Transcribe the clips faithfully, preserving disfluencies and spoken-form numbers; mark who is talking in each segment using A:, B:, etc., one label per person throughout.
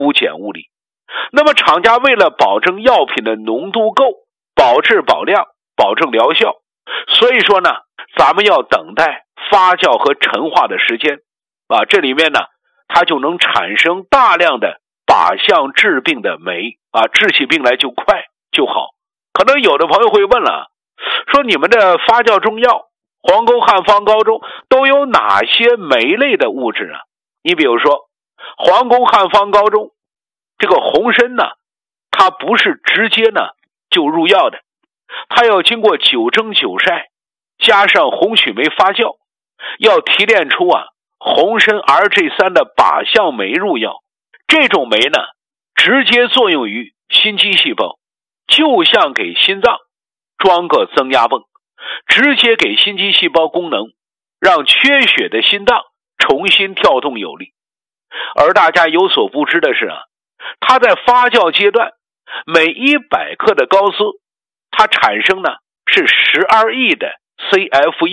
A: 无减无离。那么厂家为了保证药品的浓度够，保质保量，保证疗效，所以说呢，咱们要等待发酵和陈化的时间啊，这里面呢，它就能产生大量的靶向致病的酶啊，治起病来就快就好。可能有的朋友会问了，说你们的发酵中药黄沟汉方膏中都有哪些酶类的物质啊？你比如说黄沟汉方膏中这个红参呢，它不是直接呢就入药的，它要经过九蒸九晒，加上红曲酶发酵，要提炼出啊红参 R G 三 的靶向酶入药。这种酶呢，直接作用于心肌细胞，就像给心脏装个增压泵，直接给心肌细胞功能，让缺血的心脏重新跳动有力。而大家有所不知的是啊，它在发酵阶段，每一百克的膏丝，它产生呢是十二亿的 C F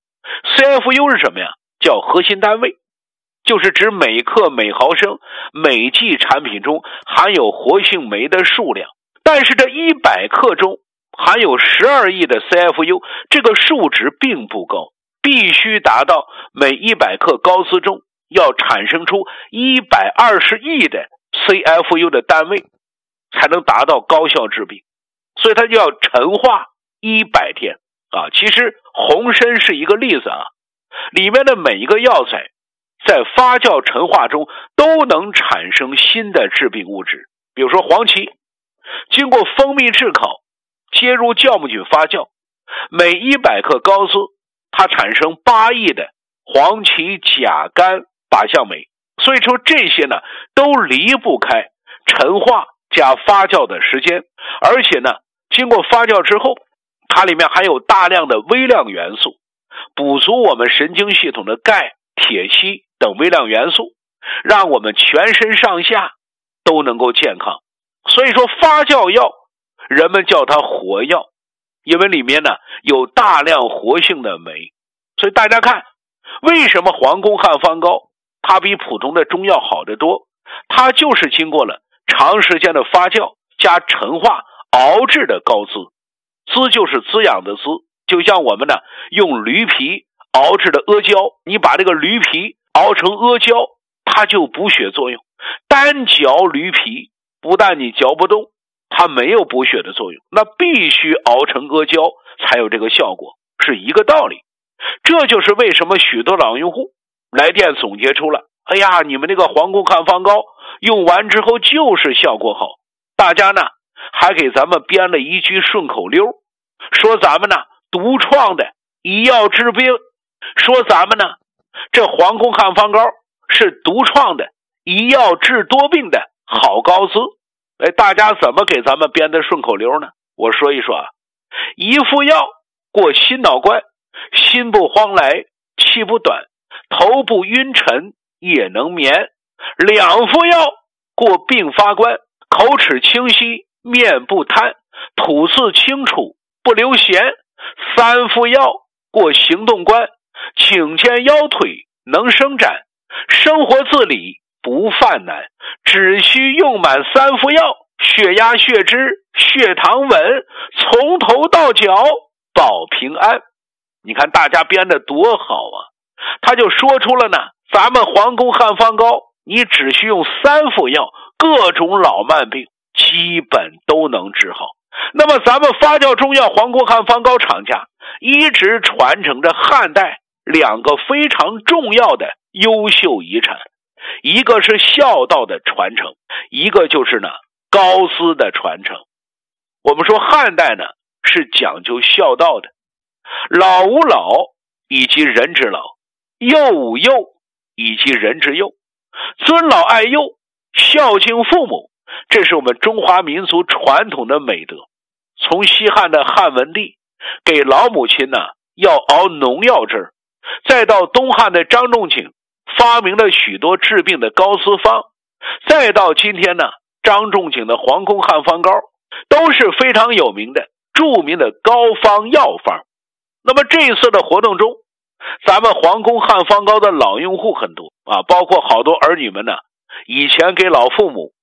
A: U。C F U 是什么呀？叫核心单位，就是指每克每毫升每剂产品中含有活性酶的数量。但是这一百克中含有十二亿的 C F U， 这个数值并不高，必须达到每一百克膏丝中要产生出一百二十亿的 C F U 的单位，才能达到高效治病。所以它就要陈化一百天啊。其实红参是一个例子啊，里面的每一个药材在发酵陈化中都能产生新的致病物质。比如说黄芪，经过蜂蜜炙烤，接入酵母菌发酵，每一百克膏丝它产生八亿的黄芪甲苷靶向酶。所以说这些呢都离不开陈化加发酵的时间，而且呢经过发酵之后，它里面含有大量的微量元素，补足我们神经系统的钙、铁、硒等微量元素，让我们全身上下都能够健康。所以说发酵药人们叫它活药，因为里面呢有大量活性的酶。所以大家看，为什么黄沟汉方膏它比普通的中药好得多？它就是经过了长时间的发酵加陈化熬制的膏滋。滋就是滋养的滋，就像我们呢用驴皮熬制的阿胶，你把这个驴皮熬成阿胶，它就补血作用。单嚼驴皮不但你嚼不动，它没有补血的作用，那必须熬成阿胶才有这个效果，是一个道理。这就是为什么许多老用户来电总结出了，哎呀，你们这个黄沟汉方膏用完之后就是效果好。大家呢还给咱们编了一句顺口溜，说咱们呢独创的一药治病，说咱们呢这黄沟汉方膏是独创的一药治多病的好膏滋。哎，大家怎么给咱们编的顺口溜呢？我说一说啊，一副药过心脑关，心不慌来气不短，头不晕沉也能眠。两副药过并发关，口齿清晰面不瘫，吐字清楚不留闲。三副药过行动关，颈肩腰腿能伸展，生活自理不犯难。只需用满三副药，血压血脂血糖稳，从头到脚保平安。你看大家编的多好啊，他就说出了呢，咱们黄沟汉方膏你只需用三副药，各种老慢病基本都能治好。那么咱们发酵中药黄沟汉方膏厂家一直传承着汉代两个非常重要的优秀遗产，一个是孝道的传承，一个就是呢膏丝的传承。我们说汉代呢是讲究孝道的，老吾老以及人之老，幼吾幼以及人之幼，尊老爱幼，孝敬父母，这是我们中华民族传统的美德。从西汉的汉文帝给老母亲呢要熬农药汁，再到东汉的张仲景发明了许多治病的膏丝方，再到今天呢张仲景的黄沟汉方膏，都是非常有名的著名的膏方药方。那么这一次的活动中，咱们黄沟汉方膏的老用户很多啊，包括好多儿女们呢以前给老父母